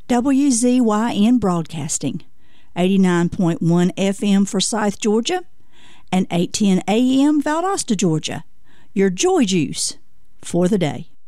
WZYN Broadcasting, 89.1 FM Forsyth, Georgia, and 810 AM Valdosta, Georgia. Your joy juice for the day.